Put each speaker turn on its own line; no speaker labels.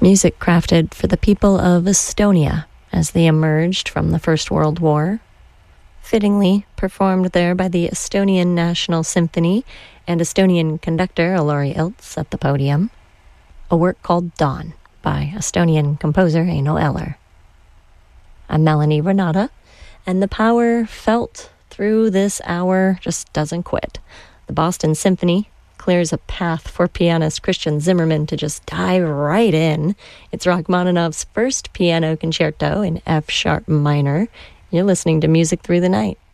Music crafted for the people of Estonia as they emerged from the First World War. Fittingly performed there by the Estonian National Symphony and Estonian conductor Lauri Ilts at the podium. A work called Dawn by Estonian composer Eino Eller. I'm Melanie Renata, and the power felt through this hour just doesn't quit. The Boston Symphony clears a path for pianist Christian Zimmerman to just dive right in. It's Rachmaninoff's first piano concerto in F-sharp minor. You're listening to Music Through the Night.